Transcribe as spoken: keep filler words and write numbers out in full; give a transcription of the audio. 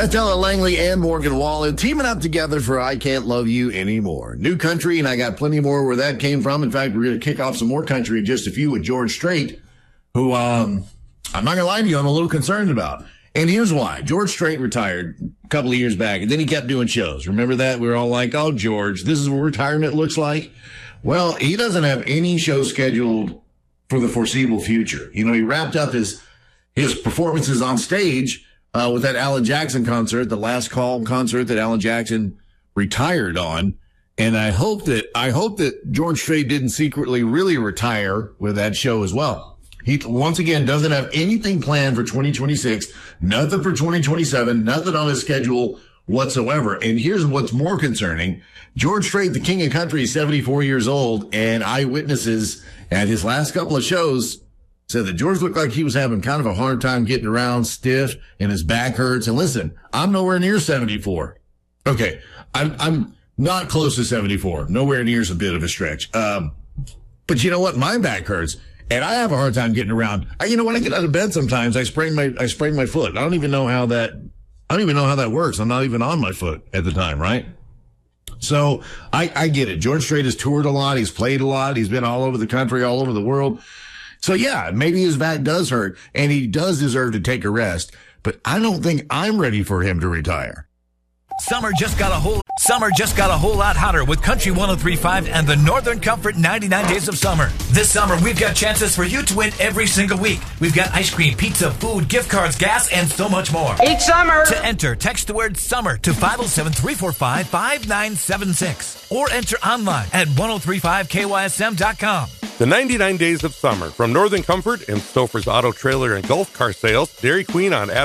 That's Ella Langley and Morgan Wallen teaming up together for I Can't Love You Anymore. New country, and I got plenty more where that came from. In fact, we're going to kick off some more country in just a few with George Strait, who um, I'm not going to lie to you, I'm a little concerned about. And here's why. George Strait retired a couple of years back, and then he kept doing shows. Remember that? We were all like, oh, George, this is what retirement looks like. Well, he doesn't have any show scheduled for the foreseeable future. You know, he wrapped up his his performances on stage Uh, with that Alan Jackson concert, the last call concert that Alan Jackson retired on. And I hope that, I hope that George Strait didn't secretly really retire with that show as well. He, once again, doesn't have anything planned for twenty twenty-six, nothing for twenty twenty-seven, nothing on his schedule whatsoever. And here's what's more concerning. George Strait, the king of country, is seventy-four years old, and eyewitnesses at his last couple of shows said that George looked like he was having kind of a hard time getting around, stiff, and his back hurts. And listen, I'm nowhere near seventy-four. Okay, I'm I'm not close to seventy-four. Nowhere near is a bit of a stretch. Um, but you know what? My back hurts, and I have a hard time getting around. I, you know, when I get out of bed, sometimes I sprain my I sprain my foot. I don't even know how that I don't even know how that works. I'm not even on my foot at the time, right? So I I get it. George Strait has toured a lot. He's played a lot. He's been all over the country, all over the world. So yeah, maybe his back does hurt, and he does deserve to take a rest, but I don't think I'm ready for him to retire. Summer just got a whole Summer just got a whole lot hotter with Country one oh three point five and the Northern Comfort ninety-nine Days of Summer. This summer, we've got chances for you to win every single week. We've got ice cream, pizza, food, gift cards, gas, and so much more. Each summer! To enter, text the word SUMMER to five oh seven, three four five, five nine seven six or enter online at ten thirty-five K Y S M dot com. The ninety-nine Days of Summer from Northern Comfort and Stouffer's Auto Trailer and Golf Car Sales, Dairy Queen on Adam